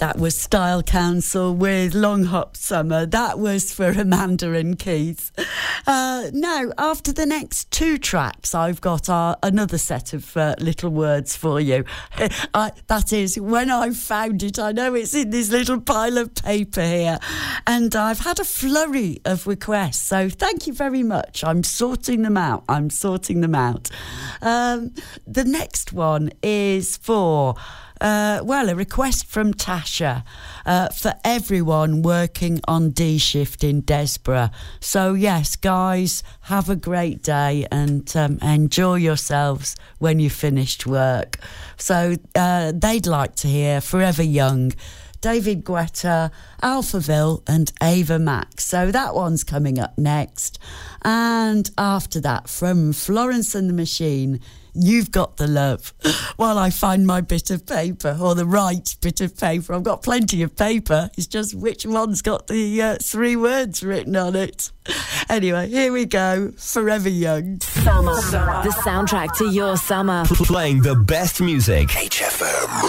That was Style Council with Long Hot Summer. That was for Amanda and Keith. Now, after the next two tracks, I've got another set of little words for you. That is, when I found it, I know it's in this little pile of paper here, and I've had a flurry of requests, so thank you very much. I'm sorting them out. The next one is for... a request from Tasha for everyone working on D shift in Desborough. So, yes, guys, have a great day and enjoy yourselves when you finished work. So, they'd like to hear Forever Young, David Guetta, Alphaville and Ava Max. So that one's coming up next. And after that, from Florence and the Machine, You've Got the Love. While I find my bit of paper, or the right bit of paper. I've got plenty of paper. It's just which one's got the three words written on it. Anyway, here we go. Forever Young. Summer. The soundtrack to your summer. Playing the best music. HFM.